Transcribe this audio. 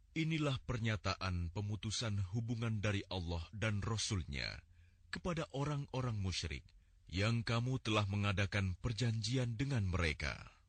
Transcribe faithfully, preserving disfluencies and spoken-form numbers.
Inilah pernyataan pemutusan hubungan dari Allah dan Rasul-Nya kepada orang-orang musyrik yang kamu telah mengadakan perjanjian dengan mereka.